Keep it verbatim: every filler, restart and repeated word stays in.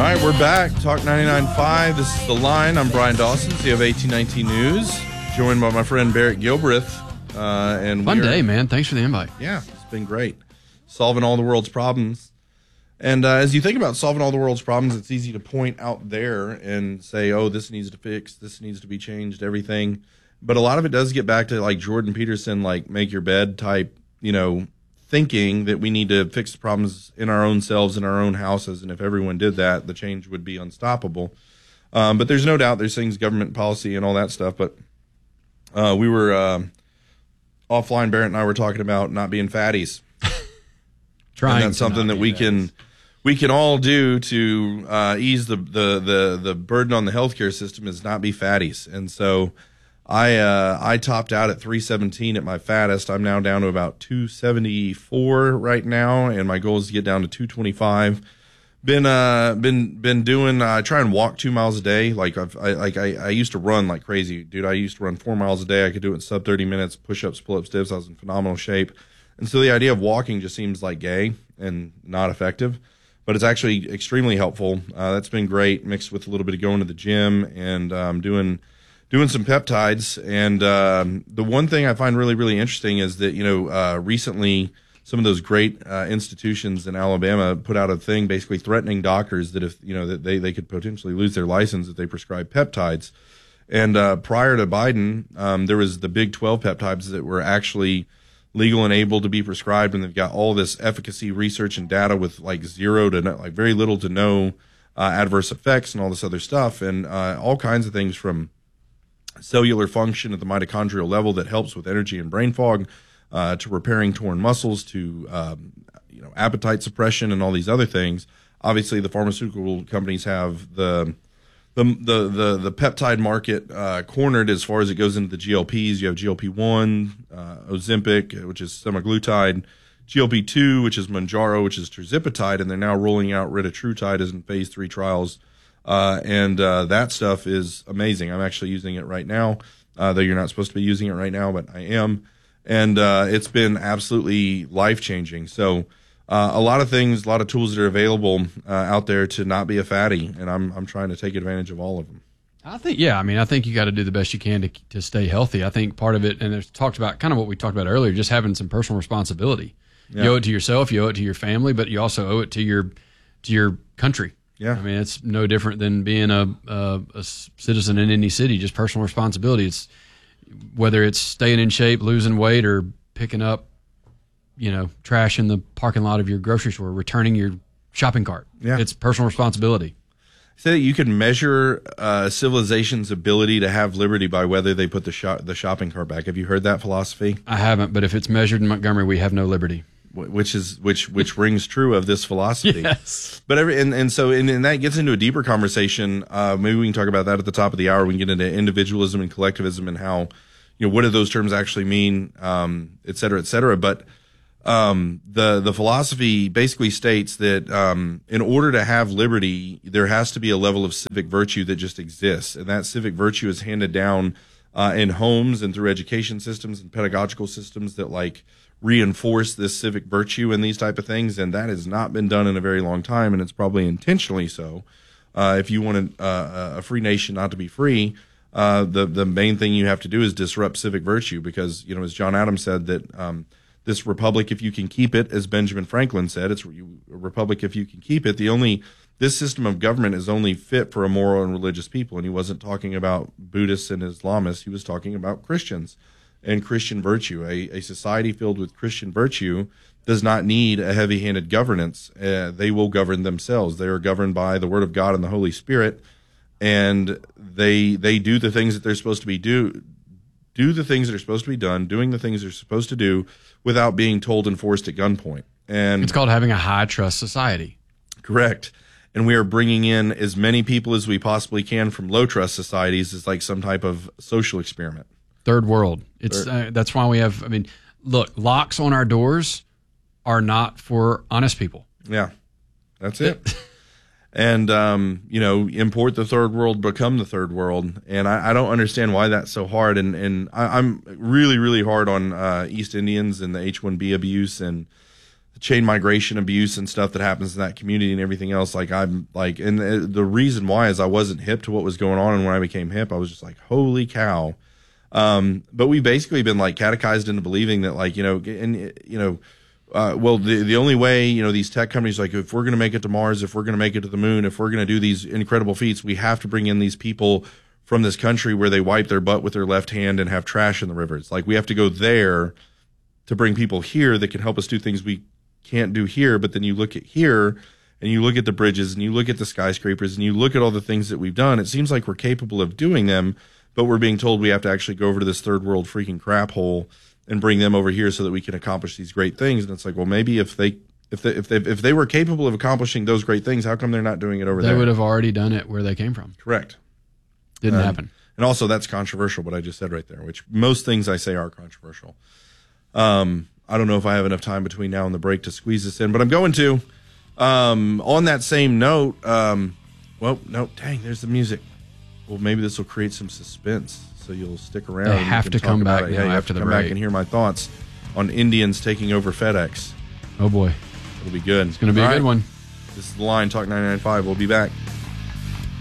All right, we're back. Talk ninety-nine point five. This is The Line. I'm Brian Dawson, C of eighteen nineteen News, joined by my friend Barrett Gilbreth. Uh, and Fun we are, day, man. Thanks for the invite. Yeah, it's been great. Solving all the world's problems. And uh, as you think about solving all the world's problems, it's easy to point out there and say, oh, this needs to fix, this needs to be changed, everything. But a lot of it does get back to like Jordan Peterson, like make your bed type, you know, thinking that we need to fix the problems in our own selves, in our own houses, and if everyone did that, the change would be unstoppable. Um, but there's no doubt there's things, government policy and all that stuff. But uh, we were uh, offline, Barrett and I were talking about not being fatties. Trying and that's something that we can we can all do to uh, ease the, the, the, the burden on the healthcare system is not be fatties. And so I uh, I topped out at three seventeen at my fattest. I'm now down to about two seventy-four right now, and my goal is to get down to two twenty-five. Been uh been been doing. I uh, try and walk two miles a day. Like I've I, like I, I used to run like crazy, dude. I used to run four miles a day. I could do it in sub thirty minutes. Push ups, pull ups, dips. I was in phenomenal shape, and so the idea of walking just seems like gay and not effective, but it's actually extremely helpful. Uh, that's been great, mixed with a little bit of going to the gym and um, doing. doing some peptides. And um, the one thing I find really, really interesting is that, you know, uh, recently some of those great uh, institutions in Alabama put out a thing basically threatening doctors that if, you know, that they, they could potentially lose their license if they prescribe peptides. And uh, prior to Biden, um, there was the Big twelve peptides that were actually legal and able to be prescribed. And they've got all this efficacy research and data with like zero to no, like very little to no uh, adverse effects and all this other stuff. And uh, all kinds of things from cellular function at the mitochondrial level that helps with energy and brain fog, uh, to repairing torn muscles, to um, you know appetite suppression and all these other things. Obviously, the pharmaceutical companies have the the the the, the peptide market uh, cornered as far as it goes into the G L Ps. You have G L P one, uh, Ozempic, which is semaglutide, G L P two, which is Mounjaro, which is tirzepatide, and they're now rolling out retatrutide as in phase three trials. Uh, and uh, that stuff is amazing. I'm actually using it right now, uh, though you're not supposed to be using it right now, but I am. And uh, it's been absolutely life-changing. So uh, a lot of things, a lot of tools that are available uh, out there to not be a fatty, and I'm I'm trying to take advantage of all of them. I think, yeah, I mean, I think you got to do the best you can to to stay healthy. I think part of it, and there's talked about kind of what we talked about earlier, just having some personal responsibility. Yeah. You owe it to yourself, you owe it to your family, but you also owe it to your to your country. Yeah, I mean, it's no different than being a, a a citizen in any city. Just personal responsibility. It's whether it's staying in shape, losing weight, or picking up, you know, trash in the parking lot of your grocery store, returning your shopping cart. Yeah, it's personal responsibility. Say that you can measure uh, civilization's ability to have liberty by whether they put the shop the shopping cart back. Have you heard that philosophy? I haven't, but if it's measured in Montgomery, we have no liberty. Which is which which rings true of this philosophy. Yes. But every and, and so and, and that gets into a deeper conversation. Uh, maybe we can talk about that at the top of the hour. We can get into individualism and collectivism and how, you know, what do those terms actually mean, um, et cetera, et cetera. But um, the the philosophy basically states that um, in order to have liberty, there has to be a level of civic virtue that just exists, and that civic virtue is handed down uh, in homes and through education systems and pedagogical systems that like reinforce this civic virtue and these type of things, and that has not been done in a very long time, and it's probably intentionally so. Uh, if you want a, uh, a free nation not to be free, uh, the the main thing you have to do is disrupt civic virtue, because, you know, as John Adams said, that um, this republic, if you can keep it, as Benjamin Franklin said, it's a republic if you can keep it. The only this system of government is only fit for a moral and religious people, and he wasn't talking about Buddhists and Islamists. He was talking about Christians and Christian virtue. A, a society filled with Christian virtue does not need a heavy-handed governance. Uh, they will govern themselves. They are governed by the Word of God and the Holy Spirit, and they they do the things that they're supposed to be do do the things that are supposed to be done, doing the things they're supposed to do without being told and forced at gunpoint. And it's called having a high-trust society. Correct. And we are bringing in as many people as we possibly can from low-trust societies as like some type of social experiment. Third world. It's uh, that's why we have. I mean, look, locks on our doors are not for honest people. Yeah, that's it. And um, you know, import the third world, become the third world. And I, I don't understand why that's so hard. And and I, I'm really really hard on uh, East Indians and the H one B abuse and the chain migration abuse and stuff that happens in that community and everything else. Like I'm like, and the, the reason why is I wasn't hip to what was going on. And when I became hip, I was just like, holy cow. Um, but we've basically been like catechized into believing that like, you know, and you know, Uh, well, the the only way, you know, these tech companies, like if we're going to make it to Mars, if we're going to make it to the moon, if we're going to do these incredible feats, we have to bring in these people from this country where they wipe their butt with their left hand and have trash in the rivers. Like we have to go there to bring people here that can help us do things we can't do here. But then you look at here and you look at the bridges and you look at the skyscrapers and you look at all the things that we've done. It seems like we're capable of doing them, but we're being told we have to actually go over to this third world freaking crap hole and bring them over here so that we can accomplish these great things. And it's like, well, maybe if they if they if they if they were capable of accomplishing those great things, how come they're not doing it over they there? They would have already done it where they came from. Correct. Didn't um, happen. And also, that's controversial. What I just said right there, which most things I say are controversial. Um, I don't know if I have enough time between now and the break to squeeze this in, but I'm going to. Um, on that same note, um, well, no, dang, there's the music. Well, maybe this will create some suspense. So you'll stick around. They have to come back it. now yeah, after the come break. back and hear my thoughts on Indians taking over FedEx. Oh boy, it'll be good. It's going to be All a good right. one. This is The Line, Talk ninety-nine point five. We'll be back.